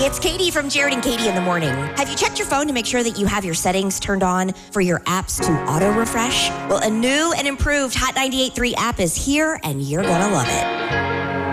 It's Katie from Jared and Katie in the Morning. Have you checked your phone to make sure that you have your settings turned on for your apps to auto-refresh? Well, a new and improved Hot 98.3 app is here, and you're going to love it.